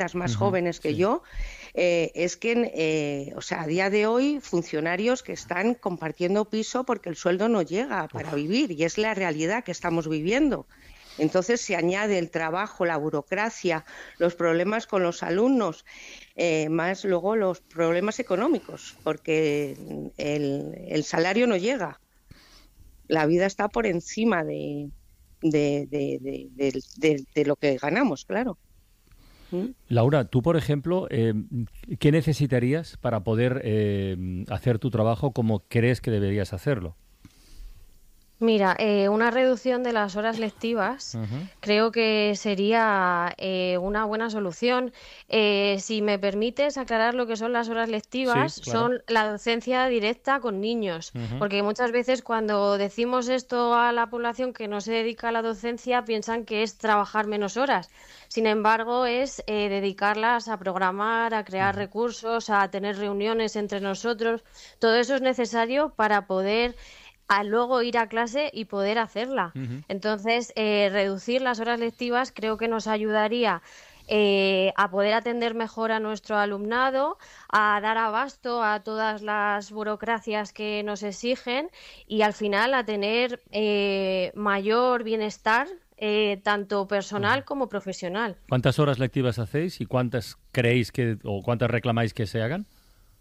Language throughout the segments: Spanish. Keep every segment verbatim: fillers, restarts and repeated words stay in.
más Ujú, jóvenes que sí. yo, eh, es que, eh, o sea, a día de hoy, funcionarios que están compartiendo piso porque el sueldo no llega para Uf. vivir, y es la realidad que estamos viviendo. Entonces se añade el trabajo, la burocracia, los problemas con los alumnos, eh, más luego los problemas económicos, porque el, el salario no llega. La vida está por encima de, de, de, de, de, de, de lo que ganamos, claro. ¿Mm? Laura, tú, por ejemplo, eh, ¿qué necesitarías para poder eh, hacer tu trabajo como crees que deberías hacerlo? Mira, eh, una reducción de las horas lectivas Ujú. creo que sería eh, una buena solución. Eh, si me permites aclarar lo que son las horas lectivas, Sí, claro. son la docencia directa con niños, Ujú. porque muchas veces cuando decimos esto a la población que no se dedica a la docencia piensan que es trabajar menos horas. Sin embargo, es eh, dedicarlas a programar, a crear Ujú. recursos, a tener reuniones entre nosotros. Todo eso es necesario para poder a luego ir a clase y poder hacerla. Ujú. Entonces, eh, reducir las horas lectivas creo que nos ayudaría eh, a poder atender mejor a nuestro alumnado, a dar abasto a todas las burocracias que nos exigen y al final a tener eh, mayor bienestar, eh, tanto personal Ujú. como profesional. ¿Cuántas horas lectivas hacéis y cuántas creéis que, o cuántas reclamáis que se hagan?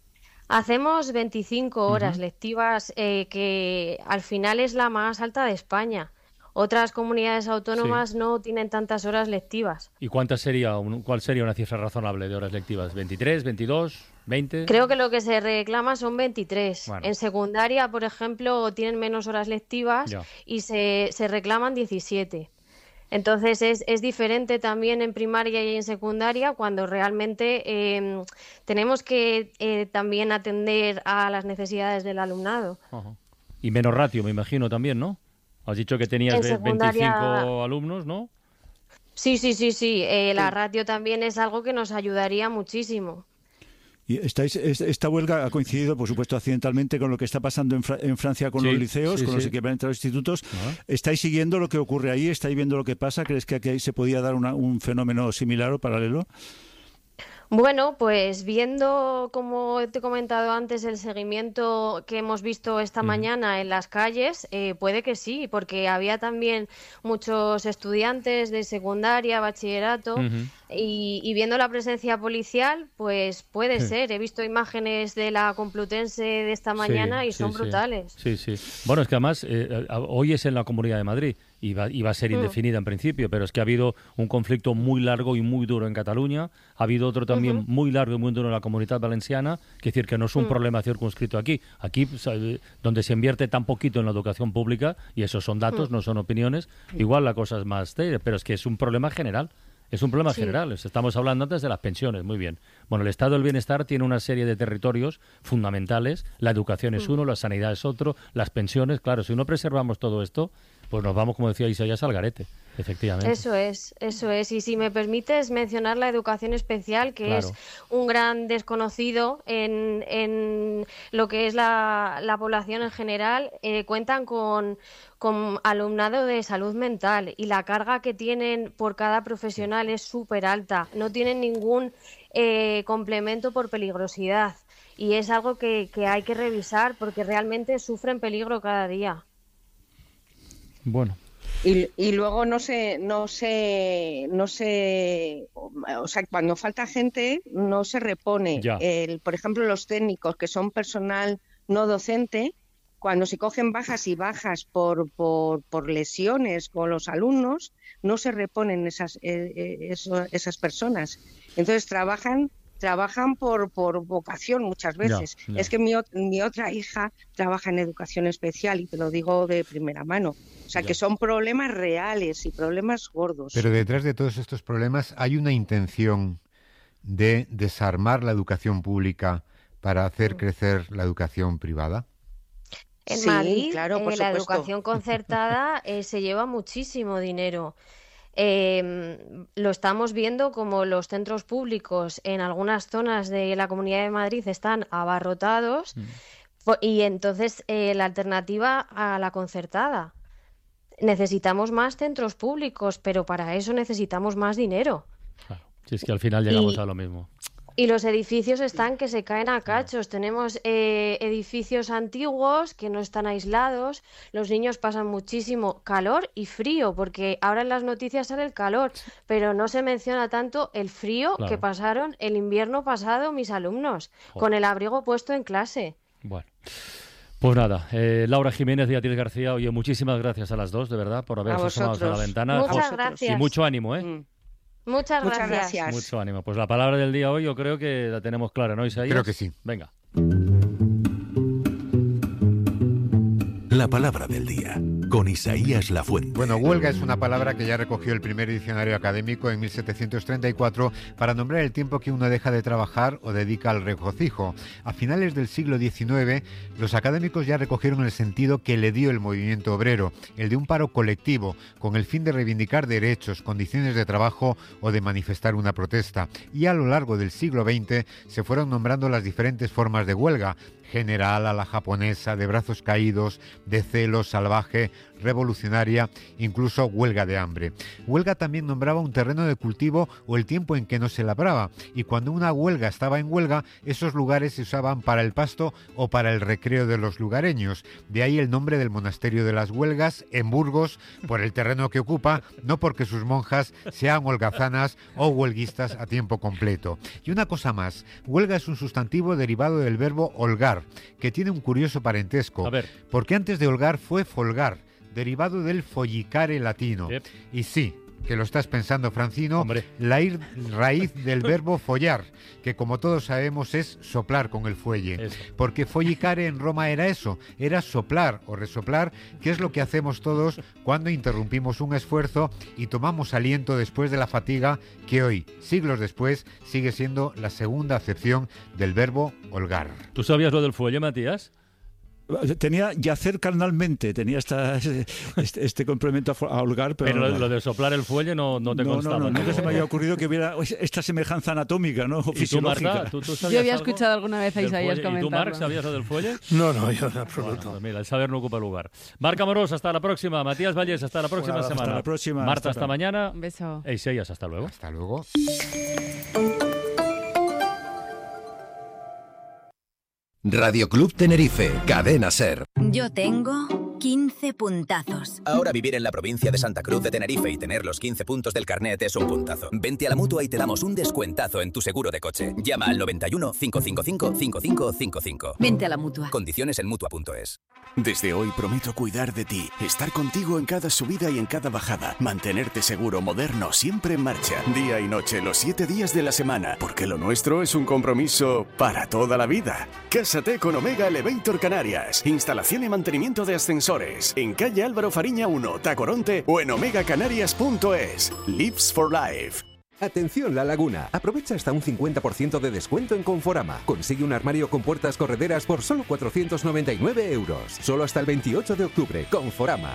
Hacemos veinticinco horas Ujú. lectivas, eh, que al final es la más alta de España. Otras comunidades Sí. autónomas no tienen tantas horas lectivas. ¿Y cuántas sería, un- cuál sería una cifra razonable de horas lectivas? ¿veintitrés, veintidós, veinte? Creo que lo que se reclama son veintitrés. Bueno, En secundaria, por ejemplo, tienen menos horas lectivas ya. y se, se reclaman diecisiete. Entonces es, es diferente también en primaria y en secundaria cuando realmente eh, tenemos que eh, también atender a las necesidades del alumnado. Ajá. Y menos ratio, me imagino también, ¿no? Has dicho que tenías En ve- secundaria, veinticinco alumnos, ¿no? sí, sí, sí, sí. eh, la Sí. ratio también es algo que nos ayudaría muchísimo. Y estáis, es- esta huelga ha coincidido, por supuesto, accidentalmente con lo que está pasando en, Fra- en Francia con los Sí, liceos, sí, con los sí. equivalentes a los institutos. Ajá. ¿Estáis siguiendo lo que ocurre ahí? ¿Estáis viendo lo que pasa? ¿Crees que aquí se podía dar una- un fenómeno similar o paralelo? Bueno, pues viendo, como te he comentado antes, el seguimiento que hemos visto esta Ujú. mañana en las calles, eh, puede que sí, porque había también muchos estudiantes de secundaria, bachillerato, Ujú. y, y viendo la presencia policial, pues puede Sí. ser. He visto imágenes de la Complutense de esta mañana y Sí, son sí, brutales. sí, sí. Bueno, es que además eh, a- hoy es en la Comunidad de Madrid y va, y va a ser Mm. indefinida en principio, pero es que ha habido un conflicto muy largo y muy duro en Cataluña, ha habido otro también Ujú. muy largo y muy duro en la Comunidad Valenciana, que decir que no es un Mm. problema circunscrito aquí. Aquí, pues, eh, donde se invierte tan poquito en la educación pública, y esos son datos, Mm. no son opiniones, igual la cosa es más seria, pero es que es un problema general. Es un problema Sí. general. Estamos hablando antes de las pensiones, muy bien. Bueno, el estado del bienestar tiene una serie de territorios fundamentales. La educación es Mm. uno, la sanidad es otro, las pensiones. Claro, si no preservamos todo esto, pues nos vamos, como decía Isaías, al garete, efectivamente. Eso es, eso es. Y si me permites mencionar la educación especial, que Claro. es un gran desconocido en, en lo que es la, la población en general, eh, cuentan con, con alumnado de salud mental y la carga que tienen por cada profesional es súper alta. No tienen ningún eh, complemento por peligrosidad y es algo que, que hay que revisar porque realmente sufren peligro cada día. Bueno, Y, y luego no se, no se, no se, o sea, cuando falta gente no se repone. ya. El, por ejemplo, los técnicos que son personal no docente, cuando se cogen bajas y bajas por, por, por lesiones con los alumnos, no se reponen esas, eh, eh, eso- esas personas. Entonces trabajan, trabajan por, por vocación muchas Ya, veces. ya. Es que mi, ot- mi otra hija trabaja en educación especial y te lo digo de primera mano. O sea, Ya. que son problemas reales y problemas gordos. Pero detrás de todos estos problemas hay una intención de desarmar la educación pública para hacer crecer la educación privada. En Sí, Madrid, claro, por eh, la supuesto. educación concertada eh, se lleva muchísimo dinero. Eh, lo estamos viendo como los centros públicos en algunas zonas de la Comunidad de Madrid están abarrotados Mm. po- y entonces eh, la alternativa a la concertada. Necesitamos más centros públicos, pero para eso necesitamos más dinero. Claro. Si es que al final llegamos y... a lo mismo. Y los edificios están que se caen a cachos. Tenemos eh, edificios antiguos que no están aislados. Los niños pasan muchísimo calor y frío, porque ahora en las noticias sale el calor, pero no se menciona tanto el frío claro. que pasaron el invierno pasado mis alumnos, Joder. con el abrigo puesto en clase. Bueno. Pues nada, eh, Laura Jiménez y Beatriz García, oye, muchísimas gracias a las dos, de verdad, por haberse asomado a la ventana. Muchas gracias. Y mucho ánimo, ¿eh? Mm. Muchas gracias. Muchas gracias. Mucho ánimo. Pues la palabra del día hoy yo creo que la tenemos clara, ¿no, Isaías? Creo que sí. Venga. La palabra del día, con Isaías Lafuente. Bueno, huelga es una palabra que ya recogió el primer diccionario académico en mil setecientos treinta y cuatro para nombrar el tiempo que uno deja de trabajar o dedica al regocijo. A finales del siglo diecinueve, los académicos ya recogieron el sentido que le dio el movimiento obrero, el de un paro colectivo, con el fin de reivindicar derechos, condiciones de trabajo o de manifestar una protesta. Y a lo largo del siglo veinte se fueron nombrando las diferentes formas de huelga: general, a la japonesa, de brazos caídos, de celo, salvaje, revolucionaria, incluso huelga de hambre. Huelga también nombraba un terreno de cultivo o el tiempo en que no se labraba, y cuando una huelga estaba en huelga, esos lugares se usaban para el pasto o para el recreo de los lugareños. De ahí el nombre del monasterio de las Huelgas, en Burgos, por el terreno que ocupa, no porque sus monjas sean holgazanas o huelguistas a tiempo completo. Y una cosa más, huelga es un sustantivo derivado del verbo holgar, que tiene un curioso parentesco, A ver. porque antes de holgar fue folgar, derivado del follicare latino. Yep. Y sí, que lo estás pensando, Francino, Hombre. la ir- raíz del verbo follar, que como todos sabemos es soplar con el fuelle. Eso. Porque follicare en Roma era eso, era soplar o resoplar, que es lo que hacemos todos cuando interrumpimos un esfuerzo y tomamos aliento después de la fatiga, que hoy, siglos después, sigue siendo la segunda acepción del verbo holgar. ¿Tú sabías lo del fuelle, Matías? Tenía yacer carnalmente, tenía esta, este, este complemento a, fo- a holgar, pero, Pero lo, no, lo de soplar el fuelle no, no te no, constaba. no, no, nunca se me había ocurrido que hubiera esta semejanza anatómica, ¿no? ¿Y tú, Fisiológica. Marta? ¿Tú, tú sabías Yo había algo escuchado alguna vez a del Isaías fuelle? ¿Y tú, Marc, comentarlo. sabías lo del fuelle? No, no, yo en absoluto. Bueno, pues mira, el saber no ocupa lugar. Marc Amorós, hasta la próxima. Matías Valles, hasta la próxima Hasta semana. la próxima. Marta, Hasta hasta la- mañana. Un beso. E Isaías, hasta luego. Hasta luego. Radio Club Tenerife, Cadena Ser. Yo tengo quince puntazos. Ahora vivir en la provincia de Santa Cruz de Tenerife y tener los quince puntos del carnet es un puntazo. Vente a la Mutua y te damos un descuentazo en tu seguro de coche. Llama al noventa y uno, cinco cinco cinco, cinco cinco cinco cinco. Vente a la Mutua. Condiciones en Mutua punto es. Desde hoy prometo cuidar de ti, estar contigo en cada subida y en cada bajada, mantenerte seguro, moderno, siempre en marcha, día y noche, los siete días de la semana, porque lo nuestro es un compromiso para toda la vida. Cásate con Omega Elevator Canarias, instalación y mantenimiento de ascensores, en calle Álvaro Fariña uno, Tacoronte o en omega canarias punto es. Lives for Life. Atención La Laguna, aprovecha hasta un cincuenta por ciento de descuento en Conforama. Consigue un armario con puertas correderas por solo cuatrocientos noventa y nueve euros. Solo hasta el veintiocho de octubre, Conforama.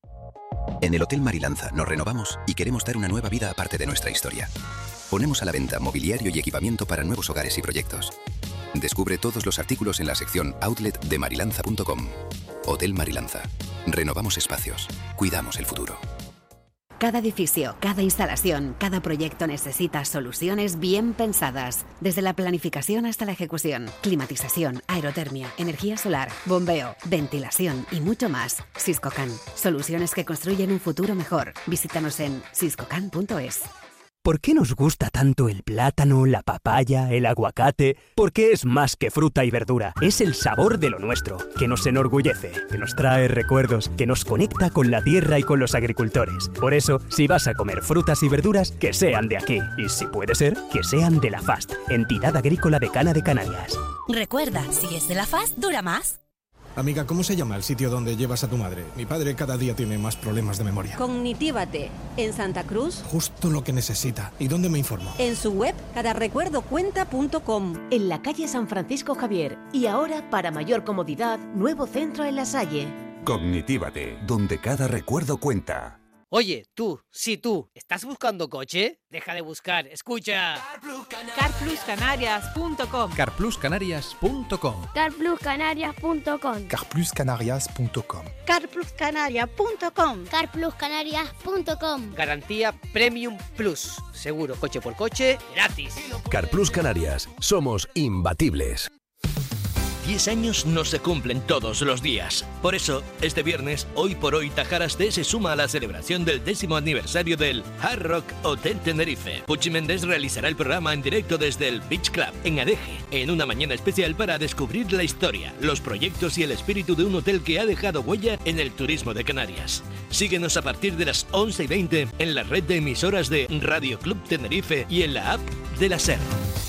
En el Hotel Marilanza nos renovamos y queremos dar una nueva vida aparte de nuestra historia. Ponemos a la venta mobiliario y equipamiento para nuevos hogares y proyectos. Descubre todos los artículos en la sección Outlet de marilanza punto com. Hotel Marilanza. Renovamos espacios. Cuidamos el futuro. Cada edificio, cada instalación, cada proyecto necesita soluciones bien pensadas. Desde la planificación hasta la ejecución. Climatización, aerotermia, energía solar, bombeo, ventilación y mucho más. Siscocan. Soluciones que construyen un futuro mejor. Visítanos en siscocan punto es. ¿Por qué nos gusta tanto el plátano, la papaya, el aguacate? Porque es más que fruta y verdura. Es el sabor de lo nuestro, que nos enorgullece, que nos trae recuerdos, que nos conecta con la tierra y con los agricultores. Por eso, si vas a comer frutas y verduras, que sean de aquí. Y si puede ser, que sean de la F A S T, Entidad Agrícola Decana de Canarias. Recuerda, si es de la F A S, dura más. Amiga, ¿cómo se llama el sitio donde llevas a tu madre? Mi padre cada día tiene más problemas de memoria. Cognitívate, en Santa Cruz. Justo lo que necesita. ¿Y dónde me informo? En su web, cada recuerdo cuenta punto com. En la calle San Francisco Javier. Y ahora, para mayor comodidad, nuevo centro en La Salle. Cognitívate, donde cada recuerdo cuenta. Oye, tú, sí tú, ¿estás buscando coche? Deja de buscar, escucha. car plus canarias punto com car plus canarias punto com car plus canarias punto com car plus canarias punto com car plus canarias punto com car plus canarias punto com Garantía Premium Plus. Seguro coche por coche, gratis. CarPlus Canarias. Somos imbatibles. Diez años no se cumplen todos los días. Por eso, este viernes, Hoy por Hoy Tajaras T se suma a la celebración del décimo aniversario del Hard Rock Hotel Tenerife. Puchi Méndez realizará el programa en directo desde el Beach Club, en Adeje, en una mañana especial para descubrir la historia, los proyectos y el espíritu de un hotel que ha dejado huella en el turismo de Canarias. Síguenos a partir de las once y veinte en la red de emisoras de Radio Club Tenerife y en la app de la SER.